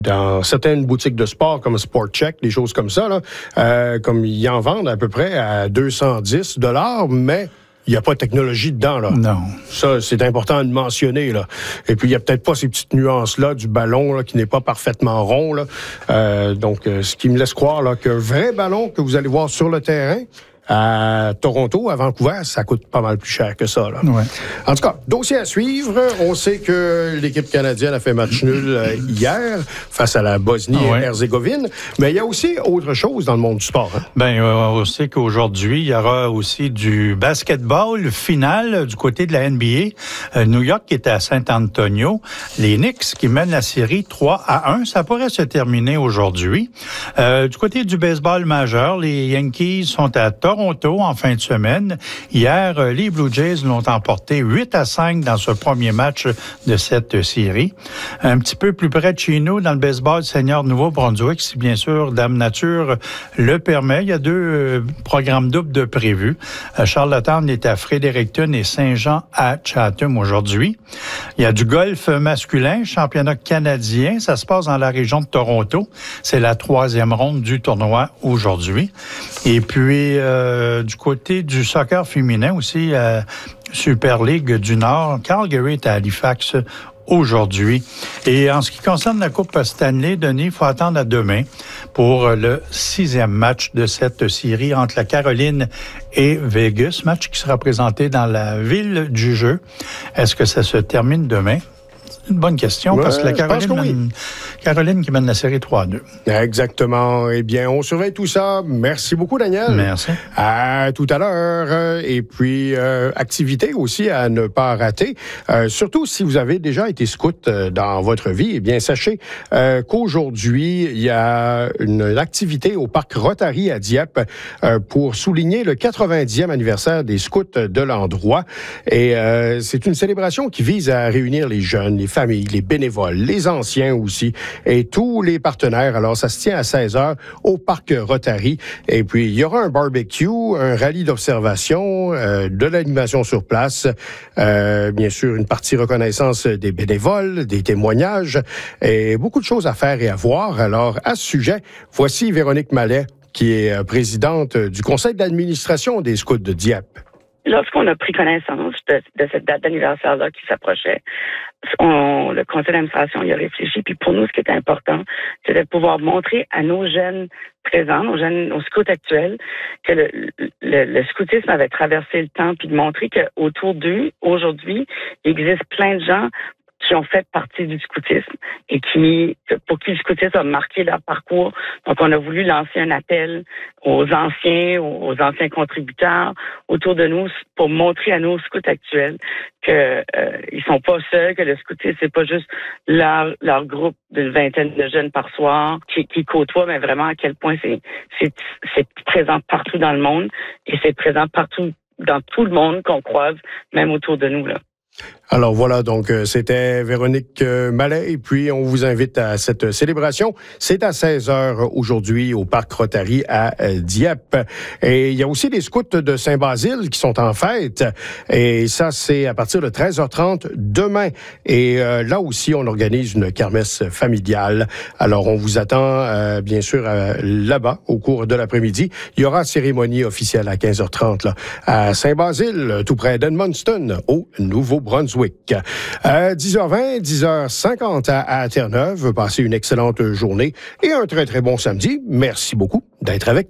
Dans certaines boutiques de sport comme Sport Check, des choses comme ça, là, comme ils en vendent à peu près à 210 $, mais il n'y a pas de technologie dedans, là. Non. Ça, c'est important de mentionner, là. Et puis, il n'y a peut-être pas ces petites nuances-là du ballon, là, qui n'est pas parfaitement rond, là. Donc, ce qui me laisse croire, là, qu'un vrai ballon que vous allez voir sur le terrain, à Toronto, à Vancouver, ça coûte pas mal plus cher que ça, là. Ouais. En tout cas, dossier à suivre. On sait que l'équipe canadienne a fait match nul hier face à la Bosnie-Herzégovine. Mais il y a aussi autre chose dans le monde du sport. Hein? Bien, on sait qu'aujourd'hui, il y aura aussi du basketball final du côté de la NBA. New York qui est à San Antonio. Les Knicks qui mènent la série 3-1. Ça pourrait se terminer aujourd'hui. Du côté du baseball majeur, les Yankees sont à Toronto en fin de semaine. Hier, les Blue Jays l'ont emporté 8-5 dans ce premier match de cette série. Un petit peu plus près de chez nous, dans le baseball senior Nouveau-Brunswick, si bien sûr Dame Nature le permet. Il y a 2 programmes doubles de prévus. Charlottetown est à Fredericton et Saint-Jean à Chatham aujourd'hui. Il y a du golf masculin, championnat canadien. Ça se passe dans la région de Toronto. C'est la 3e ronde du tournoi aujourd'hui. Et puis, du côté du soccer féminin aussi, Super League du Nord, Calgary est à Halifax aujourd'hui. Et en ce qui concerne la Coupe Stanley, Denis, il faut attendre à demain pour le 6e match de cette série entre la Caroline et Vegas, match qui sera présenté dans la ville du jeu. Est-ce que ça se termine demain? C'est une bonne question, parce que la Caroline qui mène la série 3-2. Exactement. Eh bien, on surveille tout ça. Merci beaucoup, Daniel. Merci. À tout à l'heure. Et puis, activité aussi à ne pas rater. Surtout si vous avez déjà été scout dans votre vie, eh bien, sachez qu'aujourd'hui, il y a une activité au parc Rotary à Dieppe pour souligner le 90e anniversaire des scouts de l'endroit. Et c'est une célébration qui vise à réunir les jeunes, les familles, les bénévoles, les anciens aussi, et tous les partenaires. Alors, ça se tient à 16h au parc Rotary. Et puis, il y aura un barbecue, un rallye d'observation, de l'animation sur place, bien sûr, une partie reconnaissance des bénévoles, des témoignages, et beaucoup de choses à faire et à voir. Alors, à ce sujet, voici Véronique Mallet, qui est présidente du conseil d'administration des Scouts de Dieppe. Lorsqu'on a pris connaissance de cette date d'anniversaire-là qui s'approchait, le conseil d'administration y a réfléchi. Puis pour nous, ce qui était important, c'était de pouvoir montrer à nos jeunes présents, nos scouts actuels, que le scoutisme avait traversé le temps, puis de montrer qu'autour d'eux, aujourd'hui, il existe plein de gens qui ont fait partie du scoutisme et pour qui le scoutisme a marqué leur parcours. Donc, on a voulu lancer un appel aux anciens contributeurs autour de nous pour montrer à nos scouts actuels que ils sont pas seuls, que le scoutisme, c'est pas juste leur groupe d'une vingtaine de jeunes par soir qui côtoient, mais vraiment à quel point c'est présent partout dans le monde et c'est présent partout dans tout le monde qu'on croise, même autour de nous, là. Alors voilà, donc c'était Véronique Mallet, et puis on vous invite à cette célébration. C'est à 16h aujourd'hui au Parc Rotary à Dieppe. Et il y a aussi les scouts de Saint-Basile qui sont en fête, et ça c'est à partir de 13h30 demain. Et là aussi, on organise une kermesse familiale. Alors on vous attend bien sûr là-bas au cours de l'après-midi. Il y aura cérémonie officielle à 15h30 là, à Saint-Basile, tout près d'Edmundston, au Nouveau-Brunswick. 10h20, 10h50 à Terre-Neuve. Passez une excellente journée et un très, très bon samedi. Merci beaucoup d'être avec nous.